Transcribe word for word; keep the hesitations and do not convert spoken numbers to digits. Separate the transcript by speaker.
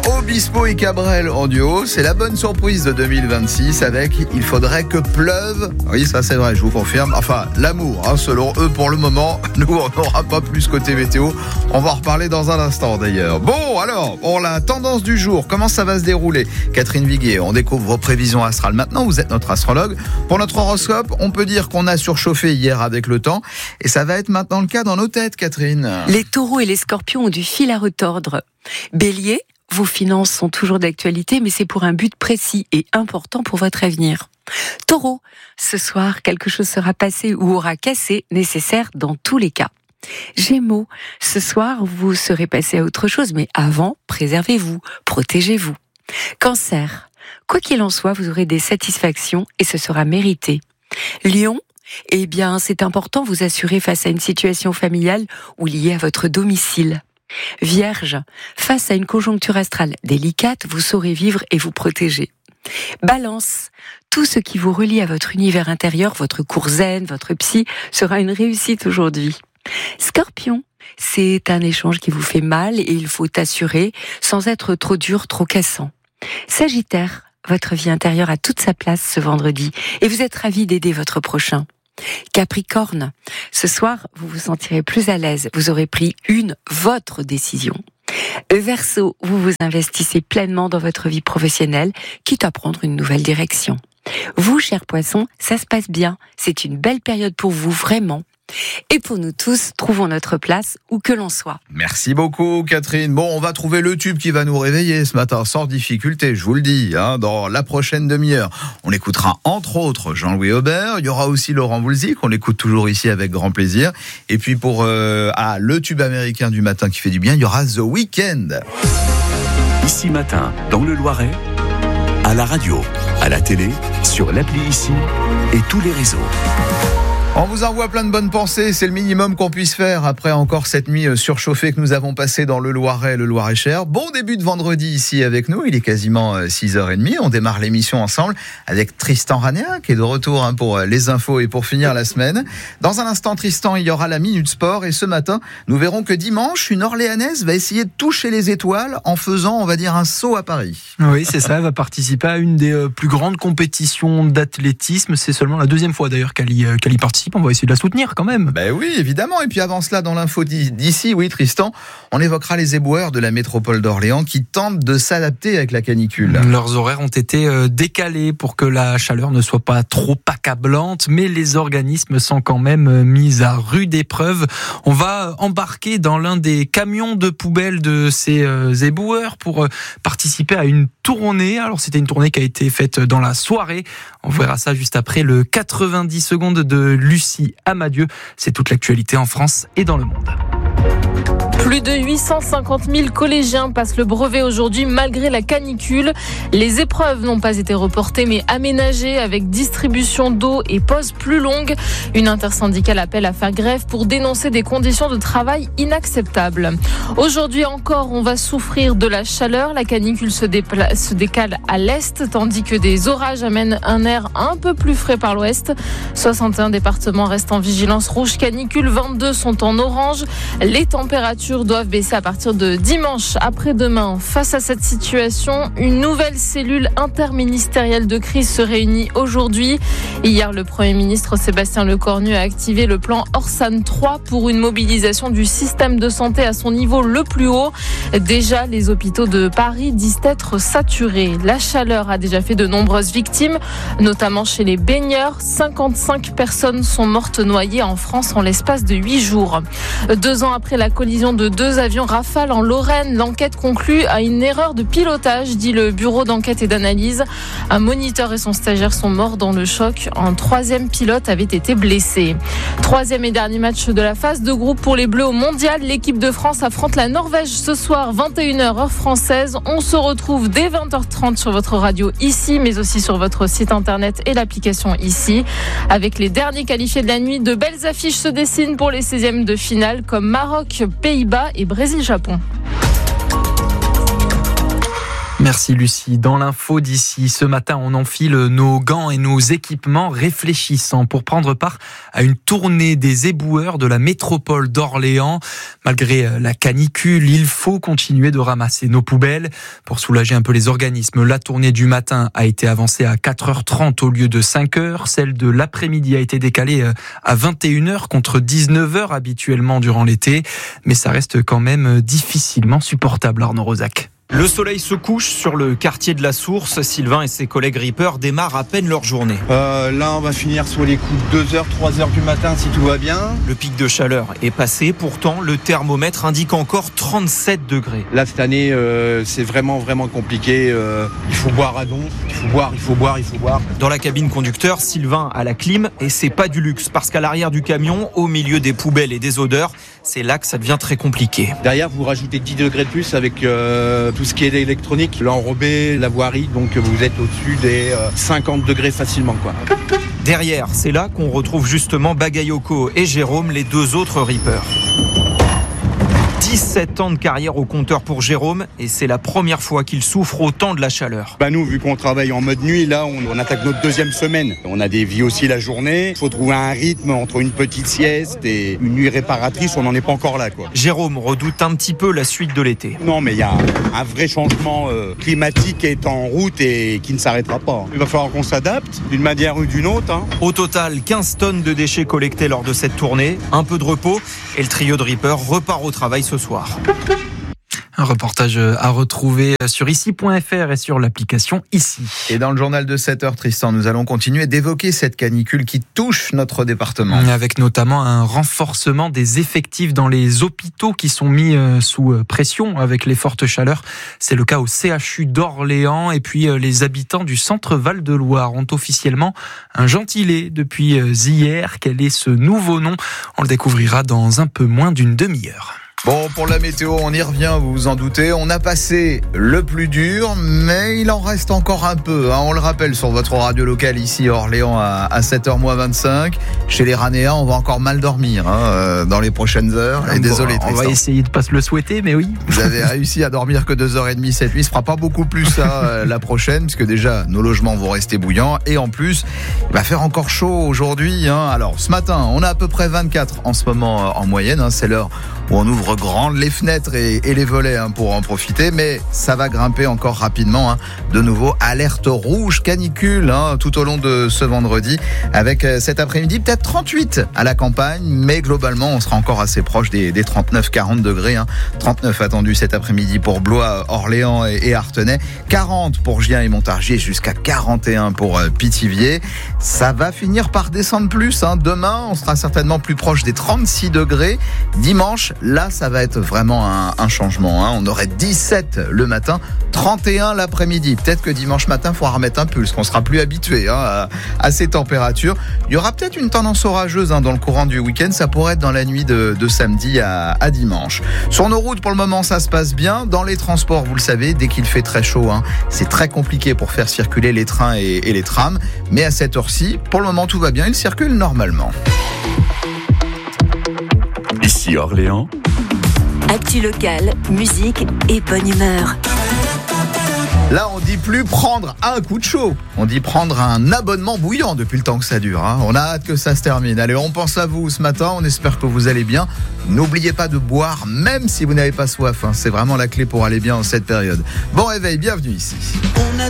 Speaker 1: Obispo et Cabrel en duo, c'est la bonne surprise de deux mille vingt-six avec « Il faudrait que pleuve ». Oui, ça c'est vrai, je vous confirme. Enfin, l'amour, hein, selon eux pour le moment. Nous, on n'aura pas plus côté météo. On va en reparler dans un instant d'ailleurs. Bon, alors, pour la tendance du jour, comment ça va se dérouler ? Catherine Viguier, on découvre vos prévisions astrales maintenant. Vous êtes notre astrologue. Pour notre horoscope, on peut dire qu'on a surchauffé hier avec le temps. Et ça va être maintenant le cas dans nos têtes, Catherine.
Speaker 2: Les taureaux et les scorpions ont du fil à retordre. Bélier, vos finances sont toujours d'actualité, mais c'est pour un but précis et important pour votre avenir. Taureau, ce soir, quelque chose sera passé ou aura cassé, nécessaire dans tous les cas. Gémeaux, ce soir, vous serez passé à autre chose, mais avant, préservez-vous, protégez-vous. Cancer, quoi qu'il en soit, vous aurez des satisfactions et ce sera mérité. Lion, eh bien, c'est important, vous assurer face à une situation familiale ou liée à votre domicile. Vierge, face à une conjoncture astrale délicate, vous saurez vivre et vous protéger. Balance, tout ce qui vous relie à votre univers intérieur, votre cours zen, votre psy, sera une réussite aujourd'hui. Scorpion, c'est un échange qui vous fait mal et il faut assurer sans être trop dur, trop cassant. Sagittaire, votre vie intérieure a toute sa place ce vendredi et vous êtes ravi d'aider votre prochain. Capricorne, ce soir, vous vous sentirez plus à l'aise, vous aurez pris une, votre décision. Verseau, vous vous investissez pleinement dans votre vie professionnelle, quitte à prendre une nouvelle direction. Vous, chers poissons, ça se passe bien, c'est une belle période pour vous, vraiment. Et pour nous tous, trouvons notre place où que l'on soit.
Speaker 1: Merci beaucoup, Catherine. Bon, on va trouver le tube qui va nous réveiller ce matin, sans difficulté, je vous le dis, hein, dans la prochaine demi-heure. On écoutera entre autres Jean-Louis Aubert, il y aura aussi Laurent Voulzy, qu'on écoute toujours ici avec grand plaisir. Et puis pour euh, ah, le tube américain du matin qui fait du bien, il y aura The Weeknd.
Speaker 3: Ici Matin, dans le Loiret, à la radio, à la télé, sur l'appli Ici et tous les réseaux.
Speaker 1: On vous envoie plein de bonnes pensées, c'est le minimum qu'on puisse faire après encore cette nuit surchauffée que nous avons passée dans le Loiret, le Loir-et-Cher. Bon début de vendredi ici avec nous, il est quasiment six heures trente, on démarre l'émission ensemble avec Tristan Rania qui est de retour hein, pour les infos et pour finir la semaine. Dans un instant Tristan, il y aura la Minute Sport et ce matin, nous verrons que dimanche, une Orléanaise va essayer de toucher les étoiles en faisant, on va dire, un saut à Paris.
Speaker 4: Oui, c'est ça, elle va participer à une des plus grandes compétitions d'athlétisme, c'est seulement la deuxième fois d'ailleurs qu'elle y, qu'elle y participe. On va essayer de la soutenir quand même.
Speaker 1: Ben oui, évidemment. Et puis avant cela, dans l'info d'ici, oui, Tristan, on évoquera les éboueurs de la métropole d'Orléans qui tentent de s'adapter avec la canicule.
Speaker 4: Leurs horaires ont été décalés pour que la chaleur ne soit pas trop accablante, mais les organismes sont quand même mis à rude épreuve. On va embarquer dans l'un des camions de poubelle de ces éboueurs pour participer à une tournée. Alors c'était une tournée qui a été faite dans la soirée. On verra ça juste après le quatre-vingt-dix secondes de Lucie Amadieu. C'est toute l'actualité en France et dans le monde.
Speaker 5: Plus de huit cent cinquante mille collégiens passent le brevet aujourd'hui malgré la canicule. Les épreuves n'ont pas été reportées mais aménagées avec distribution d'eau et pauses plus longues. Une intersyndicale appelle à faire grève pour dénoncer des conditions de travail inacceptables. Aujourd'hui encore, on va souffrir de la chaleur. La canicule se, dépla- se décale à l'est tandis que des orages amènent un air un peu plus frais par l'ouest. soixante et un départements restent en vigilance rouge canicule, vingt-deux sont en orange. Les températures doivent baisser à partir de dimanche après-demain. Face à cette situation, une nouvelle cellule interministérielle de crise se réunit aujourd'hui. Hier, le Premier ministre Sébastien Lecornu a activé le plan Orsan trois pour une mobilisation du système de santé à son niveau le plus haut. Déjà, les hôpitaux de Paris disent être saturés. La chaleur a déjà fait de nombreuses victimes, notamment chez les baigneurs. cinquante-cinq personnes sont mortes noyées en France en l'espace de huit jours. Deux ans après la collision de deux avions Rafale en Lorraine, l'enquête conclut à une erreur de pilotage, dit le bureau d'enquête et d'analyse. Un moniteur et son stagiaire sont morts dans le choc. Un troisième pilote avait été blessé. Troisième et dernier match de la phase de groupe pour les Bleus au Mondial. L'équipe de France affronte la Norvège ce soir, vingt et une heures heure française. On se retrouve dès vingt heures trente sur votre radio Ici, mais aussi sur votre site internet et l'application Ici. Avec les derniers qualifiés de la nuit, de belles affiches se dessinent pour les seizièmes de finale comme Maroc, Pays-Bas et Brésil-Japon.
Speaker 4: Merci Lucie. Dans l'info d'ici, ce matin, on enfile nos gants et nos équipements réfléchissants pour prendre part à une tournée des éboueurs de la métropole d'Orléans. Malgré la canicule, il faut continuer de ramasser nos poubelles. Pour soulager un peu les organismes, la tournée du matin a été avancée à quatre heures trente au lieu de cinq heures. Celle de l'après-midi a été décalée à vingt et une heures contre dix-neuf heures habituellement durant l'été. Mais ça reste quand même difficilement supportable, Arnaud Rosac.
Speaker 6: Le soleil se couche sur le quartier de la Source. Sylvain et ses collègues rippers démarrent à peine leur journée.
Speaker 7: Euh, là, on va finir sur les coups de deux heures, trois heures du matin si tout va bien.
Speaker 6: Le pic de chaleur est passé. Pourtant, le thermomètre indique encore trente-sept degrés.
Speaker 7: Là, cette année, euh, c'est vraiment, vraiment compliqué. Euh, il faut boire à don. Il faut boire, il faut boire, il faut boire.
Speaker 6: Dans la cabine conducteur, Sylvain a la clim et c'est pas du luxe parce qu'à l'arrière du camion, au milieu des poubelles et des odeurs, c'est là que ça devient très compliqué.
Speaker 7: Derrière, vous rajoutez dix degrés de plus avec euh, tout ce qui est électronique, l'enrobé, la voirie, donc vous êtes au-dessus des euh, cinquante degrés facilement, quoi.
Speaker 6: Derrière, c'est là qu'on retrouve justement Bagayoko et Jérôme, les deux autres rippers. dix-sept ans de carrière au compteur pour Jérôme et c'est la première fois qu'il souffre autant de la chaleur.
Speaker 7: Bah nous, vu qu'on travaille en mode nuit, là, on, on attaque notre deuxième semaine. On a des vies aussi la journée. Il faut trouver un rythme entre une petite sieste et une nuit réparatrice. On n'en est pas encore là, quoi.
Speaker 6: Jérôme redoute un petit peu la suite de l'été.
Speaker 7: Non, mais il y a un, un vrai changement euh, climatique qui est en route et qui ne s'arrêtera pas. Il va falloir qu'on s'adapte d'une manière ou d'une autre. Hein.
Speaker 6: Au total, quinze tonnes de déchets collectés lors de cette tournée. Un peu de repos et le trio de rippers repart au travail ce soir.
Speaker 4: Un reportage à retrouver sur ici point f r et sur l'application Ici.
Speaker 1: Et dans le journal de sept heures, Tristan, nous allons continuer d'évoquer cette canicule qui touche notre département.
Speaker 4: Avec notamment un renforcement des effectifs dans les hôpitaux qui sont mis sous pression avec les fortes chaleurs. C'est le cas au C H U d'Orléans. Et puis les habitants du centre Val-de-Loire ont officiellement un gentilé depuis hier. Quel est ce nouveau nom ? On le découvrira dans un peu moins d'une demi-heure.
Speaker 1: Bon, pour la météo, on y revient, vous vous en doutez. On a passé le plus dur, mais il en reste encore un peu. Hein. On le rappelle sur votre radio locale ici à Orléans à sept heures moins vingt-cinq. Chez les Ranéens, on va encore mal dormir hein, dans les prochaines heures. Et
Speaker 4: bon,
Speaker 1: désolé,
Speaker 4: on
Speaker 1: Tristan.
Speaker 4: va essayer de pas se le souhaiter, mais oui.
Speaker 1: Vous avez réussi à dormir que deux heures trente cette nuit. Il se fera pas beaucoup plus ça la prochaine, puisque déjà, nos logements vont rester bouillants. Et en plus, il va faire encore chaud aujourd'hui. Hein. Alors, ce matin, on a à peu près vingt-quatre en ce moment en moyenne. Hein. C'est l'heure où on ouvre grandes les fenêtres et, et les volets hein, pour en profiter, mais ça va grimper encore rapidement. Hein. De nouveau, alerte rouge canicule hein, tout au long de ce vendredi, avec euh, cet après-midi peut-être trente-huit à la campagne, mais globalement on sera encore assez proche des, des trente-neuf quarante degrés. Hein. trente-neuf attendus cet après-midi pour Blois, Orléans et, et Artenay, quarante pour Gien et Montargis, jusqu'à quarante et un pour euh, Pithiviers. Ça va finir par descendre plus. Hein. Demain, on sera certainement plus proche des trente-six degrés. Dimanche, là, ça va être vraiment un, un changement. Hein. On aurait dix-sept le matin, trente et un l'après-midi. Peut-être que dimanche matin, il faudra remettre un pulse, qu'on sera plus habitué hein, à, à ces températures. Il y aura peut-être une tendance orageuse hein, dans le courant du week-end. Ça pourrait être dans la nuit de, de samedi à, à dimanche. Sur nos routes, pour le moment, ça se passe bien. Dans les transports, vous le savez, dès qu'il fait très chaud, hein, c'est très compliqué pour faire circuler les trains et, et les trams. Mais à cette heure-ci, pour le moment, tout va bien. Ils circulent normalement.
Speaker 3: Ici Orléans.
Speaker 8: Actu locale, musique et bonne humeur.
Speaker 1: Là, on dit plus prendre un coup de chaud. On dit prendre un abonnement bouillant depuis le temps que ça dure. Hein. On a hâte que ça se termine. Allez, on pense à vous ce matin. On espère que vous allez bien. N'oubliez pas de boire, même si vous n'avez pas soif. Hein. C'est vraiment la clé pour aller bien en cette période. Bon réveil, bienvenue ici. On a